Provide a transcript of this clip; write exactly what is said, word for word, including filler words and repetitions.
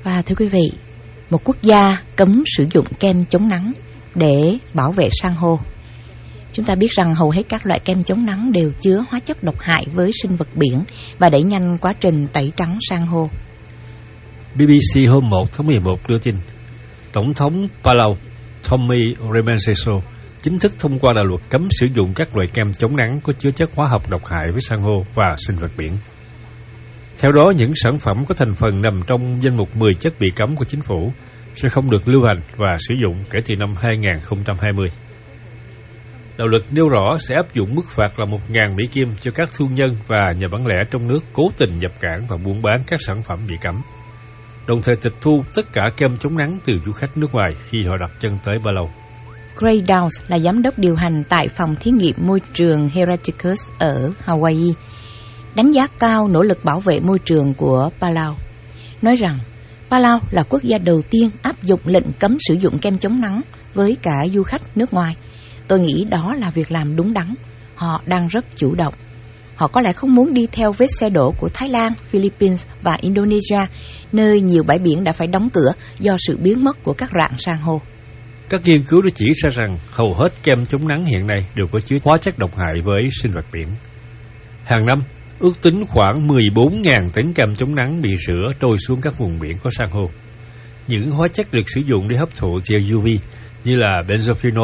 Và thưa quý vị, một quốc gia cấm sử dụng kem chống nắng để bảo vệ san hô. Chúng ta biết rằng hầu hết các loại kem chống nắng đều chứa hóa chất độc hại với sinh vật biển và đẩy nhanh quá trình tẩy trắng san hô. bê bê xê hôm một tháng mười một đưa tin, Tổng thống Palau Tommy Remenceso chính thức thông qua đạo luật cấm sử dụng các loại kem chống nắng có chứa chất hóa học độc hại với san hô và sinh vật biển. Theo đó, những sản phẩm có thành phần nằm trong danh mục mười chất bị cấm của chính phủ sẽ không được lưu hành và sử dụng kể từ năm hai nghìn không trăm hai mươi. Đạo luật nêu rõ sẽ áp dụng mức phạt là một nghìn Mỹ Kim cho các thương nhân và nhà bán lẻ trong nước cố tình nhập cảng và buôn bán các sản phẩm bị cấm, đồng thời tịch thu tất cả kem chống nắng từ du khách nước ngoài khi họ đặt chân tới Palau. Gray Downs là giám đốc điều hành tại phòng thí nghiệm môi trường Heraticus ở Hawaii, đánh giá cao nỗ lực bảo vệ môi trường của Palau, nói rằng Palau là quốc gia đầu tiên áp dụng lệnh cấm sử dụng kem chống nắng với cả du khách nước ngoài. Tôi nghĩ đó là việc làm đúng đắn. Họ đang rất chủ động. Họ có lẽ không muốn đi theo vết xe đổ của Thái Lan, Philippines và Indonesia, nơi nhiều bãi biển đã phải đóng cửa do sự biến mất của các rạn san hô. Các nghiên cứu đã chỉ ra rằng hầu hết kem chống nắng hiện nay đều có chứa hóa chất độc hại với sinh vật biển. Hàng năm, ước tính khoảng mười bốn nghìn tấn kem chống nắng bị rửa trôi xuống các vùng biển có san hô. Những hóa chất được sử dụng để hấp thụ tia u vê như là benzophenol